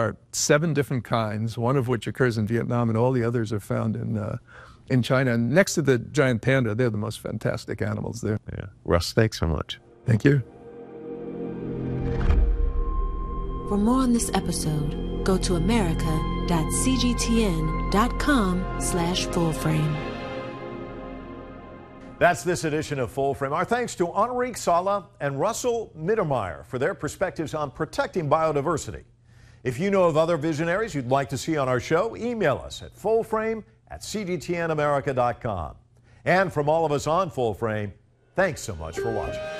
are 7 different kinds, one of which occurs in Vietnam, and all the others are found in China. And next to the giant panda, they're the most fantastic animals there. Yeah. Russ, thanks so much. Thank you. For more on this episode, go to america.cgtn.com/fullframe. That's this edition of Full Frame. Our thanks to Enrique Sala and Russell Mittermeier for their perspectives on protecting biodiversity. If you know of other visionaries you'd like to see on our show, email us at fullframe@cgtnamerica.com. And from all of us on Full Frame, thanks so much for watching.